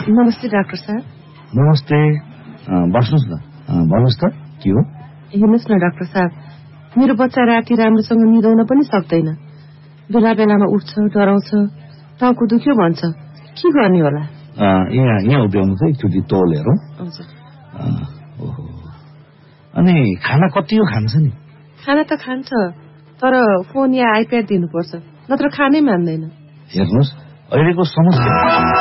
नमस्ते डाक्टर साहब। नमस्ते, बस्नुहोस् न। भन्नुहोस् त के हो? हेर्नुहोस् न डाक्टर साहब, मेरो बच्चा राति राम्रोसँग निदाउन पनि सक्दैन। बेला बेलामा उठ्छ, डराउँछ, टाउको दुख्यो भन्छ। के गर्ने होला? यहाँ उभ्याउनु त एकचोटि तौल हेरौँ। हजुर। अनि खाना कति हो खान्छ नि? खाना त खान्छ, तर फोन या आइप्याड दिनुपर्छ, नत्र खानै मान्दैन। हेर्नुहोस्, अहिलेको समस्या